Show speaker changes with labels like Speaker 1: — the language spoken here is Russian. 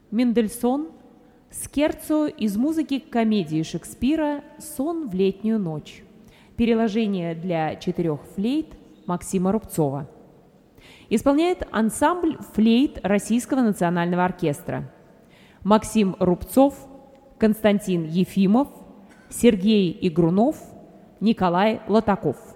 Speaker 1: Мендельсон, скерцо из музыки комедии Шекспира «Сон в летнюю ночь». Переложение для 4 флейт Максима Рубцова. Исполняет ансамбль флейт Российского национального оркестра. Максим Рубцов, Константин Ефимов, Сергей Игрунов, Николай Латаков.